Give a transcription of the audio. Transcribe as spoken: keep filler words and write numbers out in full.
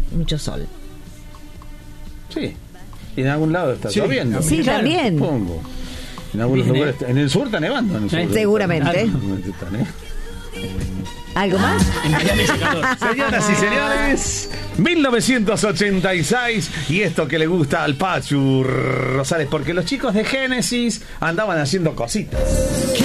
mucho sol. Sí. Y en algún lado está Sí, lloviendo. Sí, claro, también. Supongo. En algunos Viene. lugares. En el sur está nevando. En el sur. Sí. Seguramente. Está nevando. ¿Algo más? En Miami hace calor. Señoras y señores, mil novecientos ochenta y seis, y esto que le gusta al Pachu Rosales, porque los chicos de Génesis andaban haciendo cositas.